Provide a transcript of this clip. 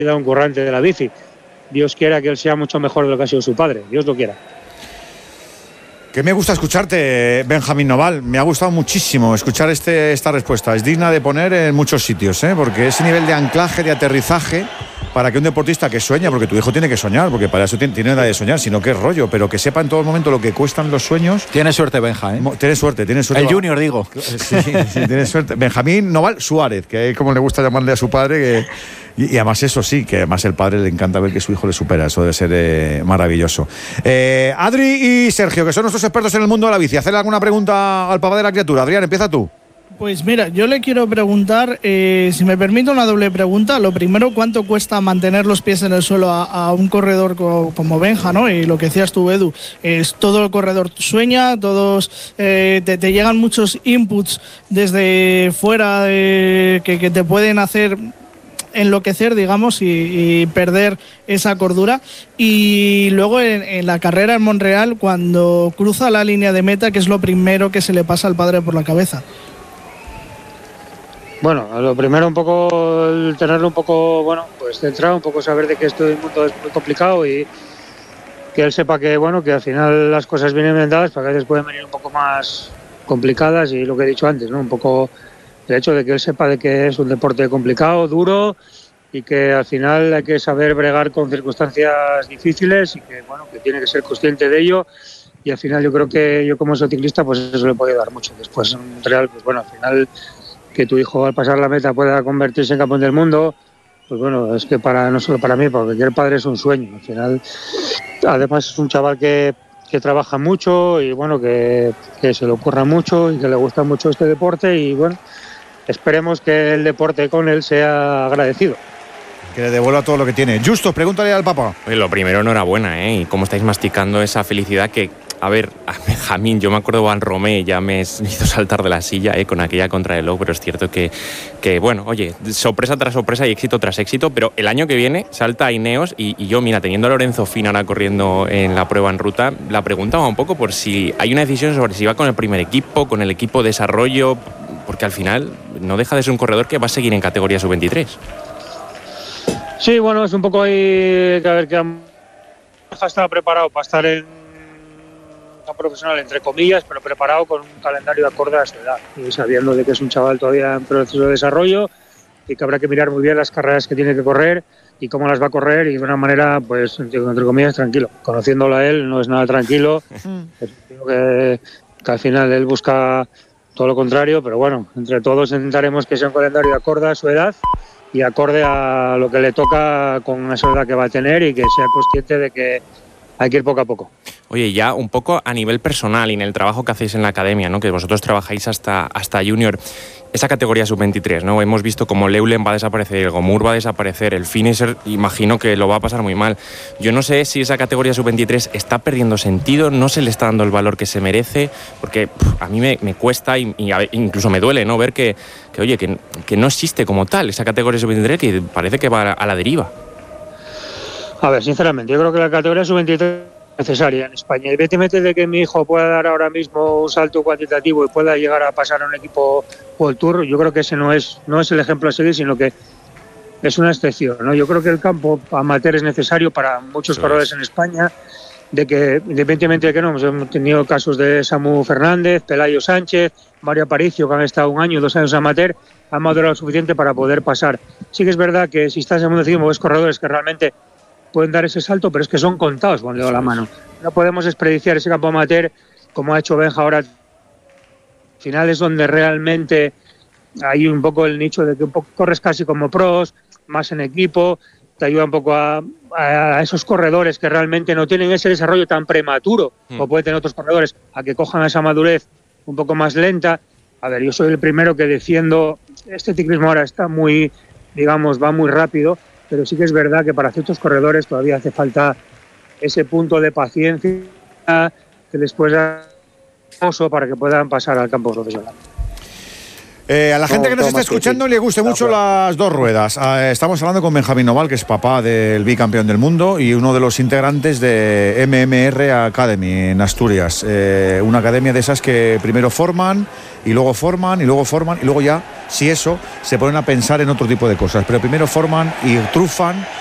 un currante de la bici. Dios quiera que él sea mucho mejor de lo que ha sido su padre, Dios lo quiera. Que me gusta escucharte, Benjamín Noval. Me ha gustado muchísimo escuchar esta respuesta. Es digna de poner en muchos sitios, porque ese nivel de anclaje, de aterrizaje, para que un deportista que sueña, porque tu hijo tiene que soñar, porque para eso tiene edad de soñar, sino que es rollo, pero que sepa en todo momento lo que cuestan los sueños. Tiene suerte, Benja, ¿eh? Tiene suerte. El Junior, digo. Sí, tiene suerte. Benjamín Noval Suárez, que es como le gusta llamarle a su padre, y además eso sí, que además el padre le encanta ver que su hijo le supera. Eso debe ser maravilloso. Adri y Sergio, que son nuestros expertos en el mundo de la bici, hacerle alguna pregunta al papá de la criatura. Adrián, empieza tú. Pues mira, yo le quiero preguntar, si me permite una doble pregunta. Lo primero, ¿cuánto cuesta mantener los pies en el suelo a un corredor como Benja, ¿no? Y lo que decías tú, Edu, es todo el corredor sueña, todos te llegan muchos inputs desde fuera que te pueden hacer enloquecer, digamos, y perder esa cordura. Y luego en la carrera en Montreal, cuando cruza la línea de meta, ¿qué es lo primero que se le pasa al padre por la cabeza? Bueno, lo primero un poco, el tenerlo un poco, bueno, pues centrado, un poco saber de que este mundo es muy complicado y que él sepa que, bueno, que al final las cosas vienen vendadas, para que a veces pueden venir un poco más complicadas, y lo que he dicho antes, ¿no? Un poco el hecho de que él sepa de que es un deporte complicado, duro, y que al final hay que saber bregar con circunstancias difíciles, y que, bueno, que tiene que ser consciente de ello. Y al final yo creo que yo, como soy ciclista, pues eso le puede dar mucho. Después en Montreal, pues bueno, al final que tu hijo al pasar la meta pueda convertirse en campeón del mundo, pues bueno, es que no solo para mí, porque cualquier padre es un sueño. Al final, además es un chaval que trabaja mucho y bueno, que se le ocurra mucho y que le gusta mucho este deporte, y bueno, esperemos que el deporte con él sea agradecido. Que le devuelva todo lo que tiene. Justo, pregúntale al papá. Oye, lo primero, enhorabuena, y cómo estáis masticando esa felicidad que, a ver, a Benjamín, yo me acuerdo de Van Romé, ya me hizo saltar de la silla con aquella contrarreloj, pero es cierto que, bueno, oye, sorpresa tras sorpresa y éxito tras éxito, pero el año que viene salta a Ineos y yo, mira, teniendo a Lorenzo Fina ahora corriendo en la prueba en ruta, la preguntaba un poco por si hay una decisión sobre si va con el primer equipo, con el equipo de desarrollo, porque al final no deja de ser un corredor que va a seguir en categoría sub-23. Sí, bueno, es un poco ahí que a ver que estaba preparado para estar en tan profesional, entre comillas, pero preparado con un calendario acorde a su edad, y sabiendo de que es un chaval todavía en proceso de desarrollo y que habrá que mirar muy bien las carreras que tiene que correr y cómo las va a correr, y de una manera, pues, entre comillas, tranquilo. Conociéndolo a él, no es nada tranquilo. que al final él busca todo lo contrario, pero bueno, entre todos intentaremos que sea un calendario acorde a su edad y acorde a lo que le toca con esa edad que va a tener, y que sea consciente de que hay que ir poco a poco. Oye, ya un poco a nivel personal y en el trabajo que hacéis en la academia, ¿no? Que vosotros trabajáis hasta Junior, esa categoría sub-23, ¿no? Hemos visto como Leulen va a desaparecer, el Gomur va a desaparecer, el Finisher imagino que lo va a pasar muy mal. Yo no sé si esa categoría sub-23 está perdiendo sentido, no se le está dando el valor que se merece, porque a mí me cuesta y incluso me duele, ¿no? Ver que no existe como tal esa categoría sub-23, que parece que va a la deriva. A ver, sinceramente, yo creo que la categoría sub-23 es necesaria en España. Evidentemente, de que mi hijo pueda dar ahora mismo un salto cuantitativo y pueda llegar a pasar a un equipo World Tour, yo creo que ese no es el ejemplo a seguir, sino que es una excepción, ¿no? Yo creo que el campo amateur es necesario para muchos corredores en España, de que independientemente de que no, hemos tenido casos de Samu Fernández, Pelayo Sánchez, Mario Aparicio, que han estado 1 año, 2 años amateur, han madurado lo suficiente para poder pasar. Sí que es verdad que si estás en el mundo ciclismo ves corredores que realmente pueden dar ese salto, pero es que son contados con el dedo de la mano. No podemos desperdiciar ese campo amateur como ha hecho Benja ahora. Al final es donde realmente hay un poco el nicho de que un poco corres casi como pros, más en equipo, te ayuda un poco a esos corredores que realmente no tienen ese desarrollo tan prematuro como pueden tener otros corredores, a que cojan esa madurez un poco más lenta. A ver, yo soy el primero que defiendo, este ciclismo ahora está muy, digamos, va muy rápido, pero sí que es verdad que para ciertos corredores todavía hace falta ese punto de paciencia que les pueda dar para que puedan pasar al campo profesional. A la gente que nos está escuchando le guste mucho las dos ruedas. Estamos hablando con Benjamín Noval, que es papá del bicampeón del mundo y uno de los integrantes de MMR Academy en Asturias. Una academia de esas que primero forman y luego forman y luego forman y luego ya si eso se ponen a pensar en otro tipo de cosas. Pero primero forman y trufan